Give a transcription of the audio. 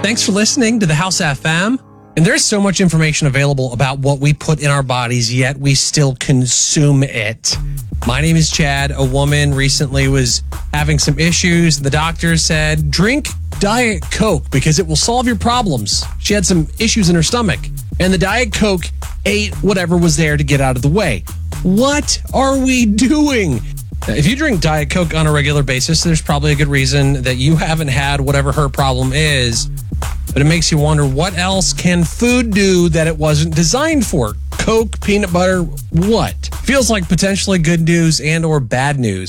Thanks for listening to the House FM. And there's so much information available about what we put in our bodies, yet we still consume it. My name is Chad. A woman recently was having some issues. The doctor said, drink Diet Coke because it will solve your problems. She had some issues in her stomach, and the Diet Coke ate whatever was there to get out of the way. What are we doing? If you drink Diet Coke on a regular basis, there's probably a good reason that you haven't had whatever her problem is. But it makes you wonder, what else can food do that it wasn't designed for? Coke, peanut butter, what? Feels like potentially good news and or bad news.